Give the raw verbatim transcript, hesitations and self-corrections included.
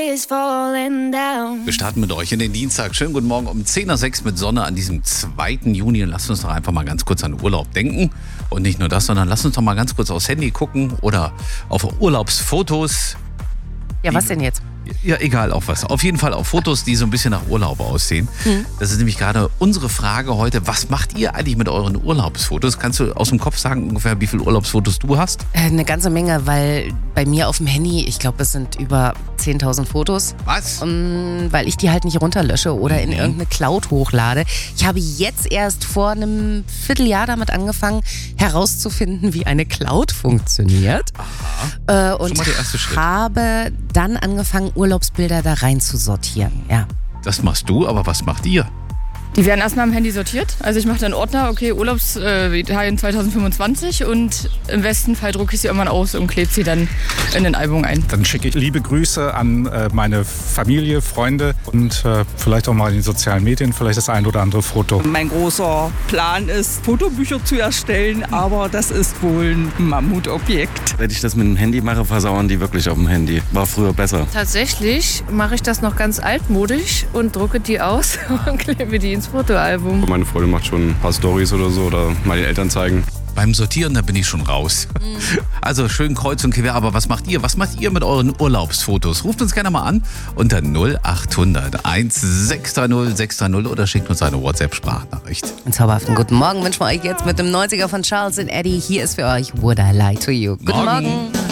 Wir starten mit euch in den Dienstag. Schönen guten Morgen um zehn Uhr sechs mit Sonne an diesem zweiten Juni. Und lasst uns doch einfach mal ganz kurz an Urlaub denken. Und nicht nur das, sondern lasst uns doch mal ganz kurz aufs Handy gucken oder auf Urlaubsfotos. Ja, was denn jetzt? Ja, egal auf was. Auf jeden Fall auf Fotos, die so ein bisschen nach Urlaub aussehen. Mhm. Das ist nämlich gerade unsere Frage heute. Was macht ihr eigentlich mit euren Urlaubsfotos? Kannst du aus dem Kopf sagen, ungefähr wie viele Urlaubsfotos du hast? Äh, eine ganze Menge, weil bei mir auf dem Handy, ich glaube, es sind über zehntausend Fotos. Was? Um, weil ich die halt nicht runterlösche oder in Mhm. irgendeine Cloud hochlade. Ich habe jetzt erst vor einem Vierteljahr damit angefangen, herauszufinden, wie eine Cloud funktioniert. Aha. Äh, und Schon mal der erste Schritt. habe dann angefangen, Urlaubsbilder da rein zu sortieren. Ja. Das machst du, aber was macht ihr? Die werden erstmal im Handy sortiert. Also ich mache dann Ordner, okay, Urlaubsitalien zwanzig fünfundzwanzig und im besten Fall drucke ich sie irgendwann aus und klebe sie dann in ein Album ein. Dann schicke ich liebe Grüße an äh, meine Familie, Freunde und äh, vielleicht auch mal in den sozialen Medien vielleicht das ein oder andere Foto. Mein großer Plan ist, Fotobücher zu erstellen, aber das ist wohl ein Mammutobjekt. Wenn ich das mit dem Handy mache, versauern die wirklich auf dem Handy. War früher besser. Tatsächlich mache ich das noch ganz altmodisch und drucke die aus und klebe die ins Fotoalbum. Meine Freundin macht schon ein paar Storys oder so oder mal den Eltern zeigen. Beim Sortieren, da bin ich schon raus. Mhm. Also schön kreuz und quer, aber was macht ihr? Was macht ihr mit euren Urlaubsfotos? Ruft uns gerne mal an unter null acht hundert eins sechs drei null sechs drei null oder schickt uns eine WhatsApp-Sprachnachricht. Einen zauberhaften guten Morgen wünschen wir euch jetzt mit dem neunziger von Charles und Eddie. Hier ist für euch Would I Lie to You. Guten Morgen. Morgen.